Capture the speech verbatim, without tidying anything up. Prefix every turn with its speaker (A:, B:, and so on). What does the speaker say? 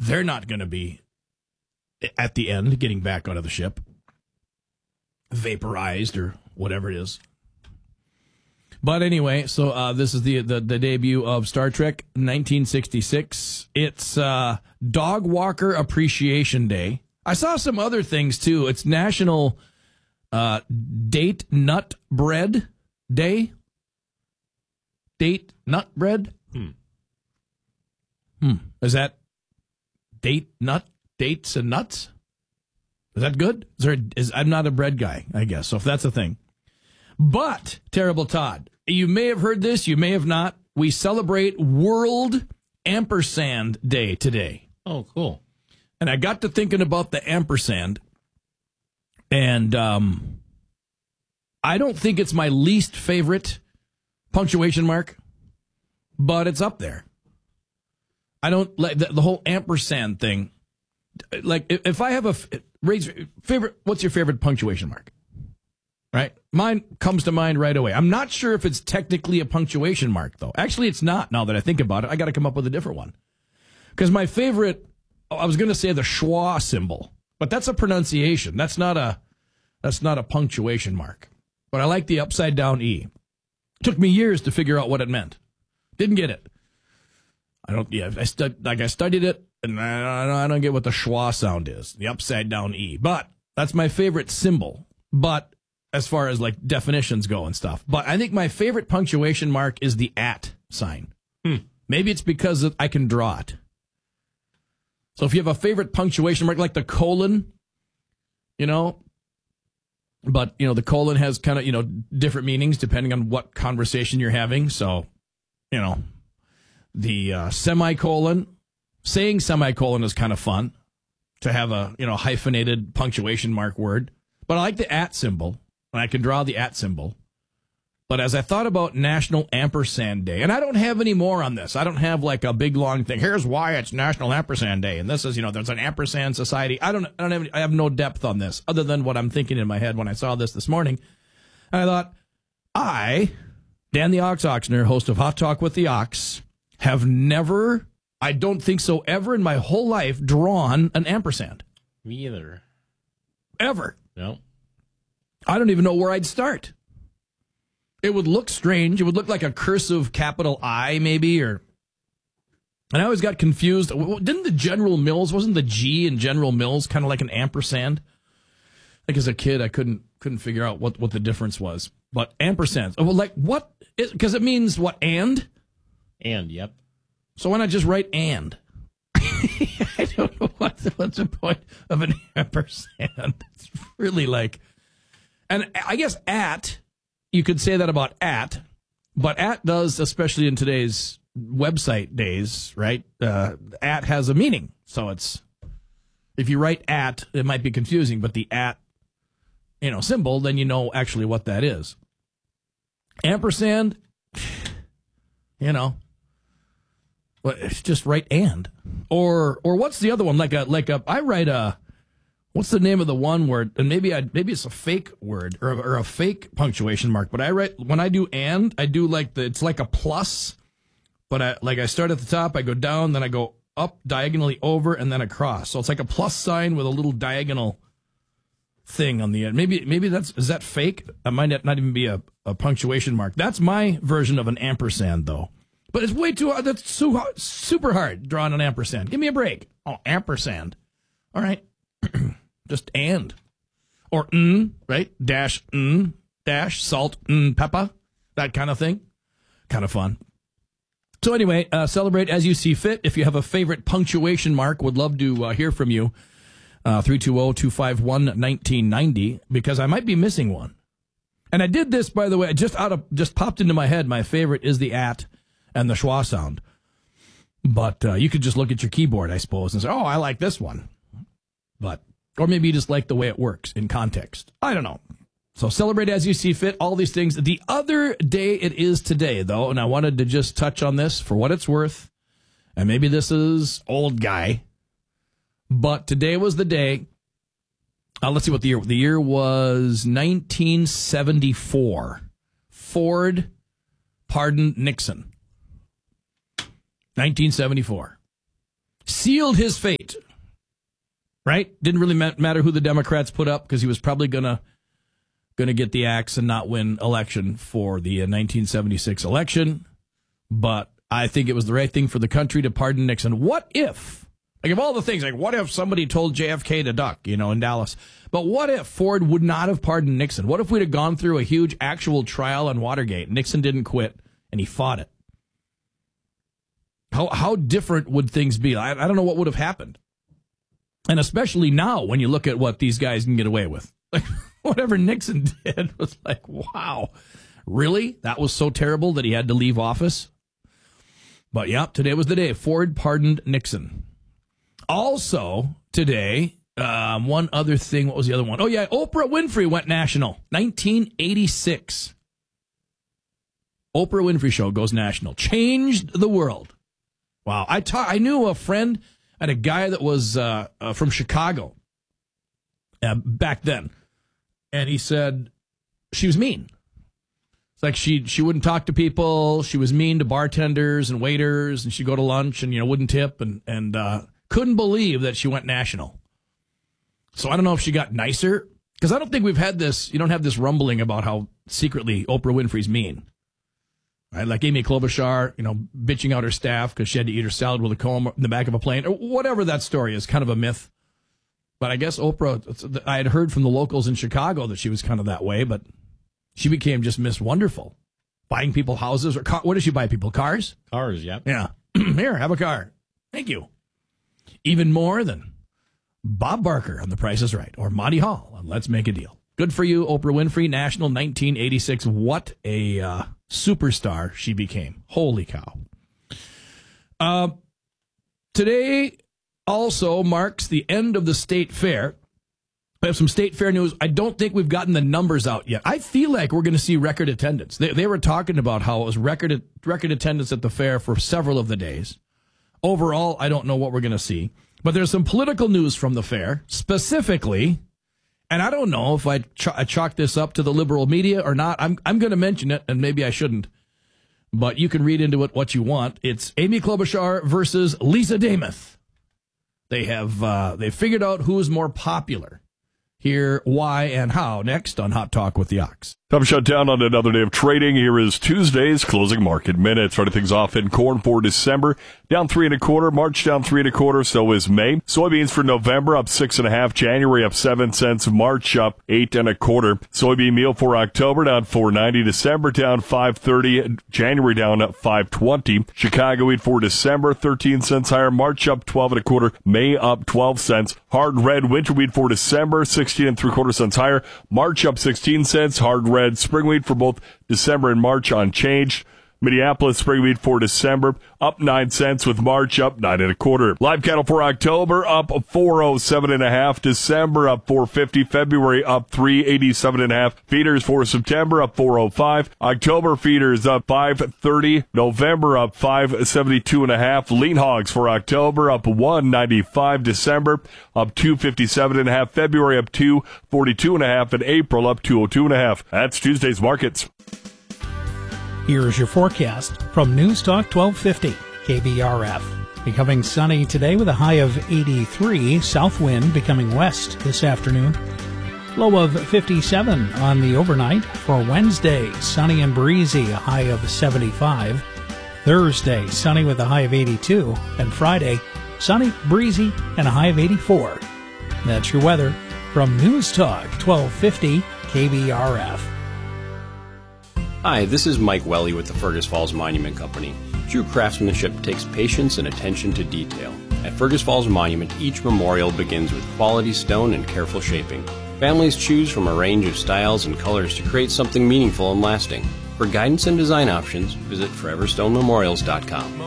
A: they're not going to be at the end getting back out of the ship, vaporized or whatever it is. But anyway, so uh, this is the, the the debut of Star Trek nineteen sixty-six. It's uh, Dog Walker Appreciation Day. I saw some other things, too. It's National uh, Date Nut Bread Day. Date Nut Bread?
B: Hmm.
A: Hmm. Is that date nut? Dates and nuts? Is that good? Is there, is, I'm not a bread guy, I guess, so if that's a thing. But, Terrible Todd, you may have heard this, you may have not. We celebrate World Ampersand Day today.
B: Oh, cool.
A: And I got to thinking about the ampersand, and um, I don't think it's my least favorite punctuation mark, but it's up there. I don't like the, the whole ampersand thing. Like, if I have a raise favorite, what's your favorite punctuation mark? Right? Mine comes to mind right away. I'm not sure if it's technically a punctuation mark, though. Actually, it's not, now that I think about it. I got to come up with a different one. Because my favorite, I was going to say the schwa symbol, but that's a pronunciation. That's not a, that's not a punctuation mark. But I like the upside down E. Took me years to figure out what it meant. Didn't get it. I don't, yeah, I stud, like I studied it, and I, I don't get what the schwa sound is, the upside down E. But that's my favorite symbol. But as far as like definitions go and stuff. But I think my favorite punctuation mark is the at sign.
B: Hmm.
A: Maybe it's because I can draw it. So if you have a favorite punctuation mark, like the colon, you know, but, you know, the colon has kind of, you know, different meanings depending on what conversation you're having. So, you know, the uh, semicolon, saying semicolon is kind of fun to have a, you know, hyphenated punctuation mark word. But I like the at symbol, and I can draw the at symbol. But as I thought about National Ampersand Day, and I don't have any more on this. I don't have like a big long thing. Here's why it's National Ampersand Day, and this is, you know, there's an ampersand society. I don't, I don't have, any, I have no depth on this other than what I'm thinking in my head when I saw this this morning. And I thought, I, Dan the Ox Oxner, host of Hot Talk with the Ox, have never, I don't think so, ever in my whole life drawn an ampersand.
B: Me either.
A: Ever.
B: No.
A: I don't even know where I'd start. It would look strange. It would look like a cursive capital I, maybe, or. And I always got confused. Didn't the General Mills, wasn't the G in General Mills kind of like an ampersand? Like as a kid, I couldn't couldn't figure out what, what the difference was. But ampersands, oh, well, like what? Because it means what? And.
B: And yep.
A: So why not just write and? I don't know what's what's the point of an ampersand. It's really like, and I guess at. You could say that about at, but at does, especially in today's website days, right? Uh, at has a meaning. So it's, if you write at, it might be confusing, but the at, you know, symbol, then you know actually what that is. Ampersand, you know, but it's just write and. Or, or what's the other one? Like a, like a, I write a, what's the name of the one word? And maybe I maybe it's a fake word or a, or a fake punctuation mark. But I write when I do and I do like the it's like a plus, but I like I start at the top, I go down, then I go up diagonally over and then across. So it's like a plus sign with a little diagonal thing on the end. Maybe maybe that's is that fake? That might not even be a, a punctuation mark. That's my version of an ampersand though. But it's way too hard. That's so hard, super hard drawing an ampersand. Give me a break. Oh, ampersand. All right. Just and. Or mm, right? Dash mm, dash, salt, mm, pepper, that kind of thing. Kind of fun. So anyway, uh, celebrate as you see fit. If you have a favorite punctuation mark, would love to uh, hear from you. Uh, three two zero, two five one, one nine nine zero, because I might be missing one. And I did this, by the way, just out of just popped into my head. My favorite is the at and the schwa sound. But uh, you could just look at your keyboard, I suppose, and say, oh, I like this one. But or maybe you just like the way it works in context. I don't know. So celebrate as you see fit, all these things. The other day it is today, though, and I wanted to just touch on this for what it's worth. And maybe this is old guy. But today was the day. Uh, let's see what the year. The year was nineteen seventy-four. Ford pardoned Nixon. nineteen seventy-four. sealed his fate. Right? Didn't really matter who the Democrats put up because he was probably going to going to get the axe and not win election for the nineteen seventy-six election. But I think it was the right thing for the country to pardon Nixon. What if, like of all the things, like what if somebody told J F K to duck, you know, in Dallas? But what if Ford would not have pardoned Nixon? What if we'd have gone through a huge actual trial on Watergate? Nixon didn't quit and he fought it. How how different would things be? I, I don't know what would have happened. And especially now when you look at what these guys can get away with. Like, whatever Nixon did was like, wow, really? That was so terrible that he had to leave office? But yeah, today was the day. Ford pardoned Nixon. Also today, um, one other thing. What was the other one? Oh, yeah, Oprah Winfrey went national. nineteen eighty-six. Oprah Winfrey Show goes national. Changed the world. Wow. I ta- I knew a friend... I had a guy that was uh, uh, from Chicago uh, back then, and he said she was mean. It's like she she wouldn't talk to people. She was mean to bartenders and waiters, and she'd go to lunch and you know wouldn't tip, and and uh, couldn't believe that she went national. So I don't know if she got nicer because I don't think we've had this. You don't have this rumbling about how secretly Oprah Winfrey's mean. Right, like Amy Klobuchar, you know, bitching out her staff because she had to eat her salad with a comb in the back of a plane, or whatever that story is, kind of a myth. But I guess Oprah, I had heard from the locals in Chicago that she was kind of that way, but she became just Miss Wonderful, buying people houses or car. What does she buy people? Cars?
B: Cars, yep.
A: Yeah. Here, have a car. Thank you. Even more than Bob Barker on The Price is Right or Monty Hall on Let's Make a Deal. Good for you, Oprah Winfrey, national nineteen eighty-six. What a uh, superstar she became. Holy cow. Uh, today also marks the end of the state fair. We have some state fair news. I don't think we've gotten the numbers out yet. I feel like we're going to see record attendance. They, they were talking about how it was record, record attendance at the fair for several of the days. Overall, I don't know what we're going to see. But there's some political news from the fair, specifically... And I don't know if I, ch- I chalk this up to the liberal media or not. I'm I'm going to mention it, and maybe I shouldn't. But you can read into it what you want. It's Amy Klobuchar versus Lisa Damoth. They have uh, they figured out who is more popular. Hear why and how next on Hot Talk with the Ox.
C: Time to shut down on another day of trading. Here is Tuesday's closing market minute. Starting things off in corn for December, down three and a quarter. March down three and a quarter. So is May. Soybeans for November up six and a half. January up seven cents. March up eight and a quarter. Soybean meal for October down four ninety. December down five thirty. January down five twenty. Chicago wheat for December thirteen cents higher. March up twelve and a quarter. May up twelve cents. Hard red winter wheat for December sixteen and three quarter cents higher. March up sixteen cents. Hard red spring wheat for both December and March unchanged. Minneapolis spring wheat for December up nine cents with March up nine and a quarter. Live cattle for October up four oh seven and a half. December up four fifty. February up three eighty-seven and a half. Feeders for September up four oh five. October feeders up five thirty. November up five seventy-two and a half. Lean hogs for October up one ninety-five. December up two fifty-seven and a half. February up two forty-two and a half. And April up two oh two and a half. That's Tuesday's markets.
D: Here's your forecast from News Talk twelve fifty K B R F. Becoming sunny today with a high of eighty-three. South wind becoming west this afternoon. Low of fifty-seven on the overnight. For Wednesday, sunny and breezy, a high of seventy-five. Thursday, sunny with a high of eighty-two. And Friday, sunny, breezy, and a high of eighty-four. That's your weather from News Talk twelve fifty K B R F.
E: Hi, this is Mike Welly with the Fergus Falls Monument Company. True craftsmanship takes patience and attention to detail. At Fergus Falls Monument, each memorial begins with quality stone and careful shaping. Families choose from a range of styles and colors to create something meaningful and lasting. For guidance and design options, visit forever stone memorials dot com.